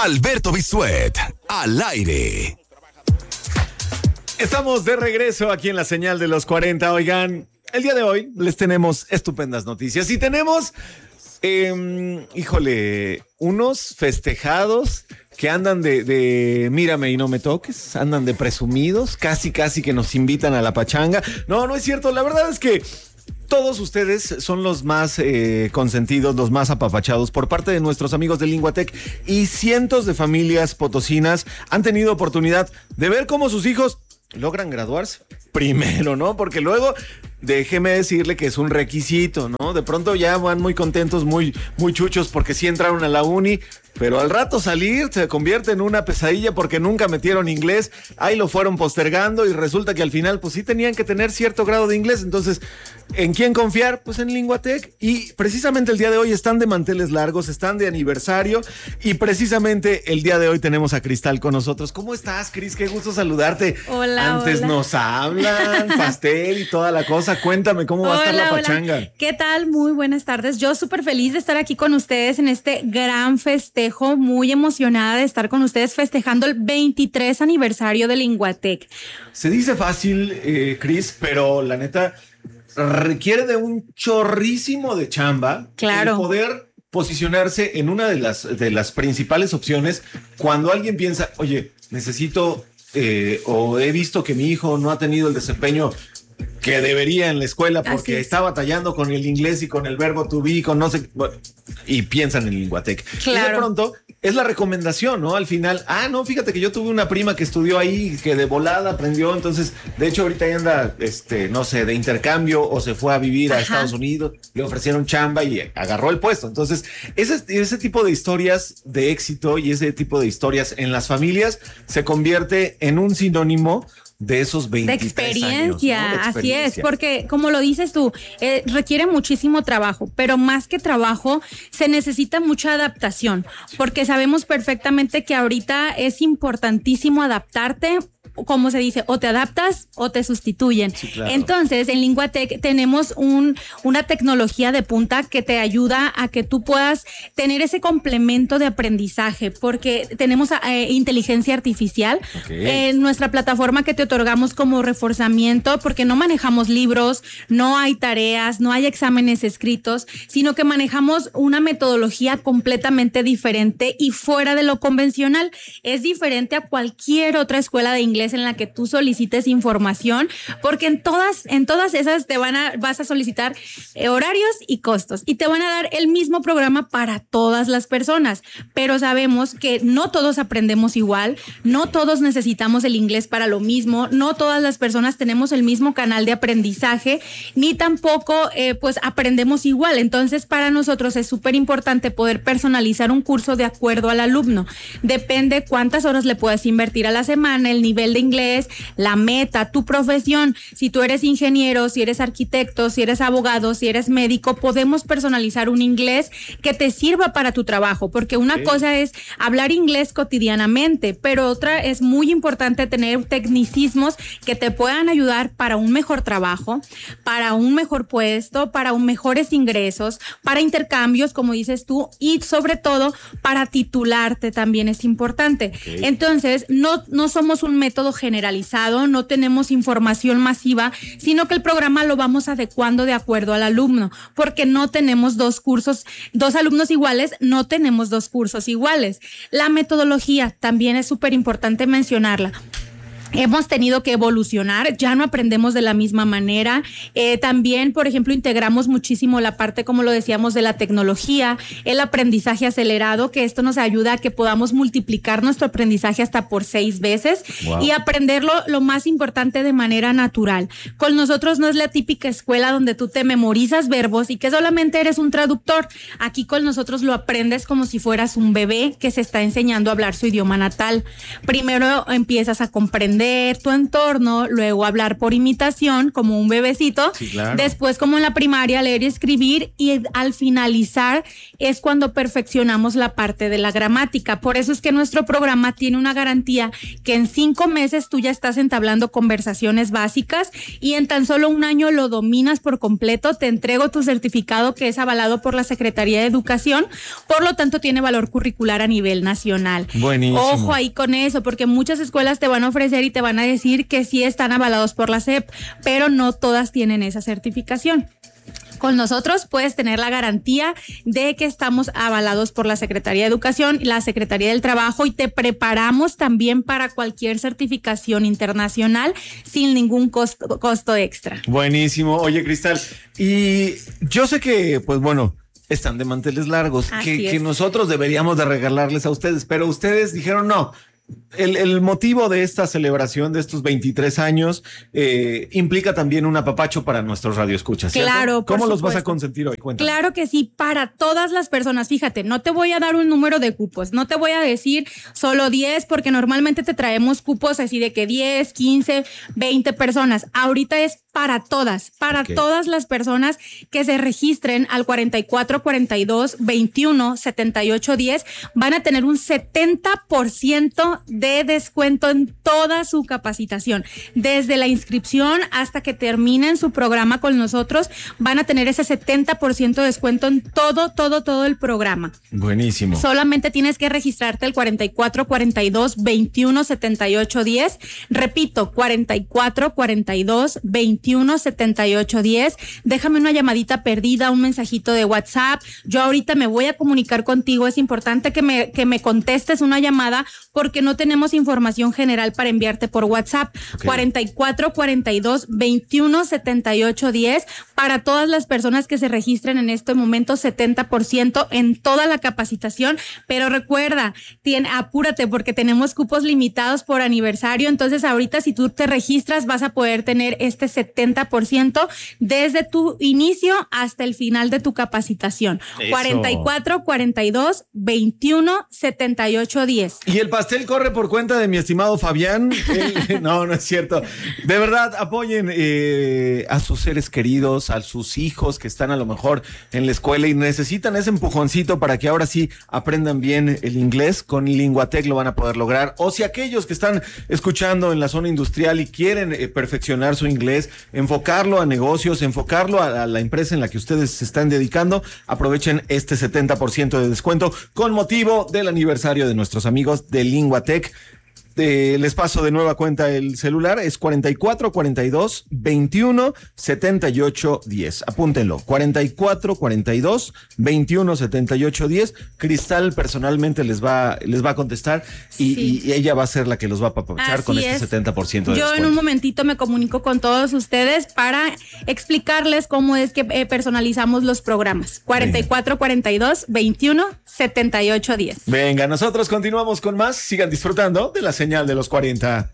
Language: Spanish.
Alberto Bisuet, al aire. Estamos de regreso aquí en la señal de los 40. Oigan, el día de hoy les tenemos estupendas noticias y tenemos, unos festejados que andan de mírame y no me toques, andan de presumidos, casi que nos invitan a la pachanga. No es cierto, la verdad es que todos ustedes son los más consentidos, los más apapachados por parte de nuestros amigos de Linguatec, y cientos de familias potosinas han tenido oportunidad de ver cómo sus hijos logran graduarse primero, ¿no? Porque luego, déjeme decirle que es un requisito, ¿no? De pronto ya van muy contentos, muy chuchos porque sí entraron a la uni, pero al rato salir se convierte en una pesadilla porque nunca metieron inglés, ahí lo fueron postergando y resulta que al final pues sí tenían que tener cierto grado de inglés. Entonces, ¿en quién confiar? Pues en Linguatec. Y precisamente el día de hoy están de manteles largos, están de aniversario, y precisamente el día de hoy tenemos a Cristal con nosotros. ¿Cómo estás, Cris? Qué gusto saludarte. Hola. Antes nos hablan, pastel y toda la cosa. Cuéntame, ¿cómo va a estar la pachanga? ¿Qué tal? Muy buenas tardes. Yo súper feliz de estar aquí con ustedes en este gran festejo, muy emocionada de estar con ustedes festejando el 23 aniversario de Linguatec. Se dice fácil, Cris, pero la neta requiere de un chorrísimo de chamba. Claro. El poder posicionarse en una de las principales opciones cuando alguien piensa, oye, necesito o he visto que mi hijo no ha tenido el desempeño que debería en la escuela porque está batallando con el inglés y con el verbo to be, con no sé, bueno, y piensan en Linguatec. Claro. Y de pronto es la recomendación, ¿no? Al final, no, fíjate que yo tuve una prima que estudió ahí, que de volada aprendió, entonces, de hecho, ahorita ya anda, no sé, de intercambio o se fue a vivir a Estados Unidos, le ofrecieron chamba y agarró el puesto. Entonces, ese tipo de historias de éxito y ese tipo de historias en las familias se convierte en un sinónimo de esos 23 de experiencia, años, ¿no? Así es, porque como lo dices tú, requiere muchísimo trabajo, pero más que trabajo, se necesita mucha adaptación, porque sabemos perfectamente que ahorita es importantísimo adaptarte. Como se dice, o te adaptas o te sustituyen. Sí, claro. Entonces, en Linguatec tenemos una tecnología de punta que te ayuda a que tú puedas tener ese complemento de aprendizaje, porque tenemos inteligencia artificial, en nuestra plataforma que te otorgamos como reforzamiento, porque no manejamos libros, no hay tareas, no hay exámenes escritos, sino que manejamos una metodología completamente diferente y fuera de lo convencional. Es diferente a cualquier otra escuela de inglés en la que tú solicites información, porque en todas esas vas a solicitar horarios y costos, y te van a dar el mismo programa para todas las personas, pero sabemos que no todos aprendemos igual, no todos necesitamos el inglés para lo mismo, no todas las personas tenemos el mismo canal de aprendizaje, ni tampoco pues aprendemos igual. Entonces, para nosotros es súper importante poder personalizar un curso de acuerdo al alumno. Depende cuántas horas le puedas invertir a la semana, el nivel de inglés, la meta, tu profesión. Si tú eres ingeniero, si eres arquitecto, si eres abogado, si eres médico, podemos personalizar un inglés que te sirva para tu trabajo, porque una cosa es hablar inglés cotidianamente, pero otra es muy importante tener tecnicismos que te puedan ayudar para un mejor trabajo, para un mejor puesto, para mejores ingresos, para intercambios, como dices tú, y sobre todo para titularte también es importante. Entonces, no somos un método generalizado, no tenemos información masiva, sino que el programa lo vamos adecuando de acuerdo al alumno, porque no tenemos dos alumnos iguales, no tenemos dos cursos iguales. La metodología también es súper importante mencionarla. Hemos tenido que evolucionar, ya no aprendemos de la misma manera. También, por ejemplo, integramos muchísimo la parte, como lo decíamos, de la tecnología, el aprendizaje acelerado, que esto nos ayuda a que podamos multiplicar nuestro aprendizaje hasta por 6 veces. Wow. Y aprenderlo, lo más importante, de manera natural. Con nosotros no es la típica escuela donde tú te memorizas verbos y que solamente eres un traductor. Aquí con nosotros lo aprendes como si fueras un bebé que se está enseñando a hablar su idioma natal. Primero empiezas a comprender entender tu entorno, luego hablar por imitación como un bebecito, Sí, claro. después como en la primaria leer y escribir, y al finalizar es cuando perfeccionamos la parte de la gramática. Por eso es que nuestro programa tiene una garantía que en 5 meses tú ya estás entablando conversaciones básicas y en tan solo un año lo dominas por completo. Te entrego tu certificado que es avalado por la Secretaría de Educación, por lo tanto tiene valor curricular a nivel nacional. Buenísimo. Ojo ahí con eso, porque muchas escuelas te van a ofrecer y te van a decir que sí están avalados por la SEP, pero no todas tienen esa certificación. Con nosotros puedes tener la garantía de que estamos avalados por la Secretaría de Educación y la Secretaría del Trabajo, y te preparamos también para cualquier certificación internacional sin ningún costo extra. Buenísimo. Oye, Cristal, y yo sé que, pues bueno, están de manteles largos, que nosotros deberíamos de regalarles a ustedes, pero ustedes dijeron no. El motivo de esta celebración de estos 23 años implica también un apapacho para nuestros radioescuchas, ¿cierto? Claro, ¿Cómo por los vas a supuesto. consentir hoy? Cuéntame. Claro que sí, para todas las personas. Fíjate, no te voy a dar un número de cupos, no te voy a decir solo 10, porque normalmente te traemos cupos así de que 10, 15, 20 personas. Ahorita es para todas las personas que se registren al 44 42 21 78 10, van a tener un 70% de descuento en toda su capacitación. Desde la inscripción hasta que terminen su programa con nosotros, van a tener ese 70% de descuento en todo el programa. Buenísimo. Solamente tienes que registrarte al 44 42 21 78 10. Repito, 44 42 21 78 10. Déjame una llamadita perdida, un mensajito de WhatsApp. Yo ahorita me voy a comunicar contigo. Es importante que me contestes una llamada porque no tenemos información general para enviarte por WhatsApp. Okay. 44 42 21 78 10. Para todas las personas que se registren en este momento, 70% en toda la capacitación. Pero recuerda, apúrate porque tenemos cupos limitados por aniversario. Entonces ahorita si tú te registras vas a poder tener este 70% desde tu inicio hasta el final de tu capacitación. Eso. 44 42 21 78 10. Y el pastel corre por cuenta de mi estimado Fabián. No es cierto. De verdad, apoyen a sus seres queridos, a sus hijos que están a lo mejor en la escuela y necesitan ese empujoncito para que ahora sí aprendan bien el inglés. Con Linguatec lo van a poder lograr. O si aquellos que están escuchando en la zona industrial y quieren perfeccionar su inglés, enfocarlo a negocios, enfocarlo a la empresa en la que ustedes se están dedicando, aprovechen este 70% de descuento con motivo del aniversario de nuestros amigos de Linguatec. Les paso de nueva cuenta el celular, es 44 42 21 78 10. Apúntenlo, 44 42 21 78 10. Cristal personalmente les va a contestar y ella va a ser la que los va a apapachar con este 70% de descuento. Yo en un momentito me comunico con todos ustedes para explicarles cómo es que personalizamos los programas. 44 42 21 78 10. Venga, nosotros continuamos con más. Sigan disfrutando de la señal de los 40.